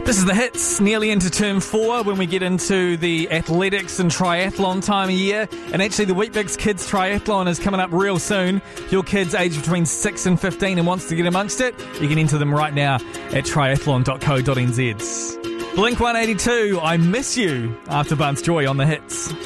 This is the hits, nearly into term 4 when we get into the athletics and triathlon time of year. And actually the Weet-Bix Kids Triathlon is coming up real soon. If your kid's aged between 6 and 15 and wants to get amongst it, you can enter them right now at triathlon.co.nz. Blink 182, I Miss You, after Bunce Joy on the hits.